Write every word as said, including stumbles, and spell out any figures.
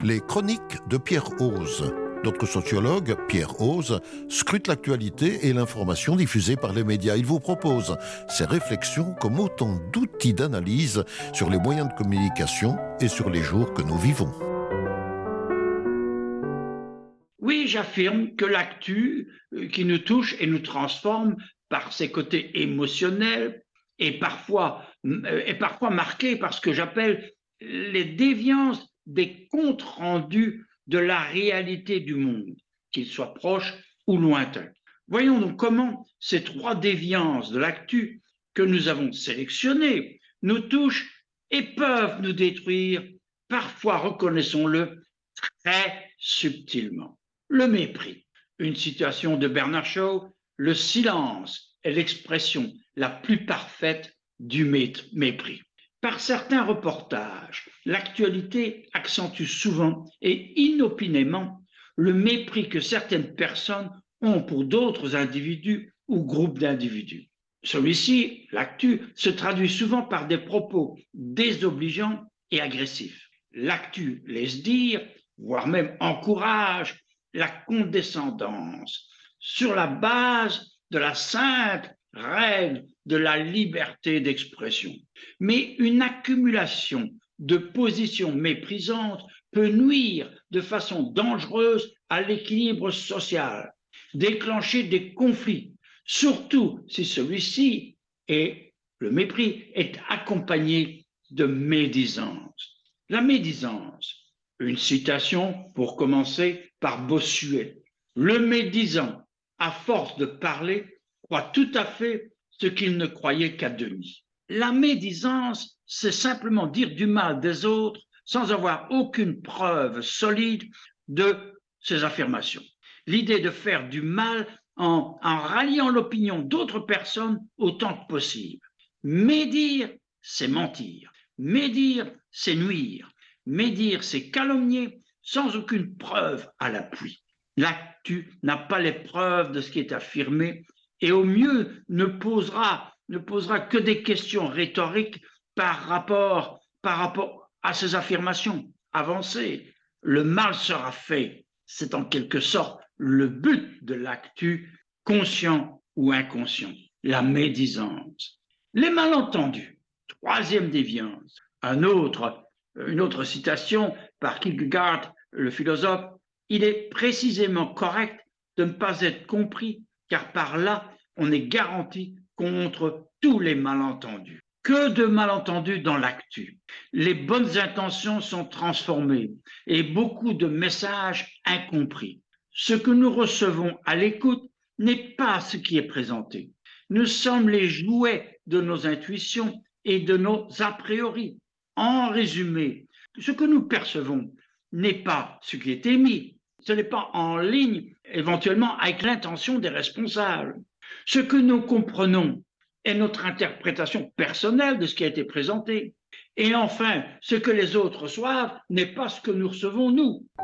Les chroniques de Pierre Hoze. Notre sociologue, Pierre Hoze, scrute l'actualité et l'information diffusée par les médias. Il vous propose ses réflexions comme autant d'outils d'analyse sur les moyens de communication et sur les jours que nous vivons. Oui, j'affirme que l'actu qui nous touche et nous transforme par ses côtés émotionnels est parfois, est parfois marquée par ce que j'appelle les déviances des comptes rendus de la réalité du monde, qu'ils soient proches ou lointains. Voyons donc comment ces trois déviances de l'actu que nous avons sélectionnées nous touchent et peuvent nous détruire, parfois, reconnaissons-le, très subtilement. Le mépris, une citation de Bernard Shaw, le silence est l'expression la plus parfaite du mépris. Par certains reportages, l'actualité accentue souvent et inopinément le mépris que certaines personnes ont pour d'autres individus ou groupes d'individus. Celui-ci, l'actu, se traduit souvent par des propos désobligeants et agressifs. L'actu laisse dire, voire même encourage, la condescendance sur la base de la simple règle de la liberté d'expression. Mais une accumulation de positions méprisantes peut nuire de façon dangereuse à l'équilibre social, déclencher des conflits, surtout si celui-ci est, le mépris est accompagné de médisance. La médisance, une citation pour commencer par Bossuet. Le médisant, à force de parler, croit tout à fait ce qu'il ne croyait qu'à demi. La médisance, c'est simplement dire du mal des autres sans avoir aucune preuve solide de ces affirmations. L'idée de faire du mal en, en ralliant l'opinion d'autres personnes autant que possible. Médire, c'est mentir. Médire, c'est nuire. Médire, c'est calomnier sans aucune preuve à l'appui. L'actu n'a pas les preuves de ce qui est affirmé et au mieux ne posera, ne posera que des questions rhétoriques par rapport, par rapport à ces affirmations avancées. Le mal sera fait. C'est en quelque sorte le but de l'actu, conscient ou inconscient, la médisance. Les malentendus, troisième déviance. Un autre, une autre citation par Kierkegaard, le philosophe, il est précisément correct de ne pas être compris, car par là, on est garanti contre tous les malentendus. Que de malentendus dans l'actu. Les bonnes intentions sont transformées et beaucoup de messages incompris. Ce que nous recevons à l'écoute n'est pas ce qui est présenté. Nous sommes les jouets de nos intuitions et de nos a priori. En résumé, ce que nous percevons n'est pas ce qui est émis. Ce n'est pas en ligne, éventuellement, avec l'intention des responsables. Ce que nous comprenons est notre interprétation personnelle de ce qui a été présenté. Et enfin, ce que les autres reçoivent n'est pas ce que nous recevons nous.